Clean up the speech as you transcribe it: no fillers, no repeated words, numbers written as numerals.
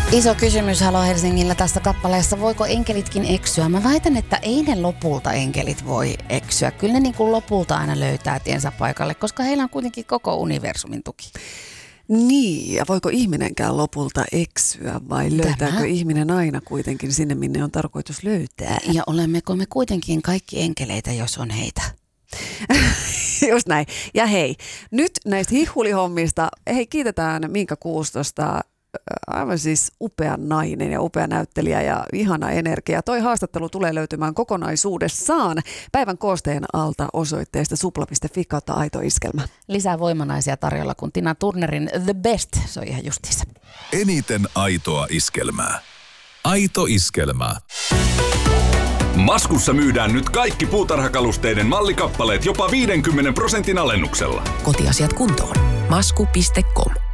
Iso kysymys Halo Helsingillä tässä kappaleessa. Voiko enkelitkin eksyä? Mä väitän, että ei ne lopulta enkelit voi eksyä. Kyllä ne niin kuin lopulta aina löytää tiensä paikalle, koska heillä on kuitenkin koko universumin tuki. Niin, ja voiko ihminenkään lopulta eksyä vai löytääkö ihminen aina kuitenkin sinne, minne on tarkoitus löytää? Ja olemmeko me kuitenkin kaikki enkeleitä, jos on heitä? Just näin. Ja hei, nyt näistä hihulihommista, kiitetään Minkka Kuustosta. Aivan siis upea nainen ja upea näyttelijä ja ihana energia. Toi haastattelu tulee löytymään kokonaisuudessaan päivän koosteen alta osoitteesta supla.fi/aito iskelmä. Lisää voimanaisia tarjolla, kun Tina Turnerin The Best soi ihan justiinsa. Eniten aitoa iskelmää. Aito iskelmää. Maskussa myydään nyt kaikki puutarhakalusteiden mallikappaleet jopa 50% alennuksella. Kotiasiat kuntoon. Masku.com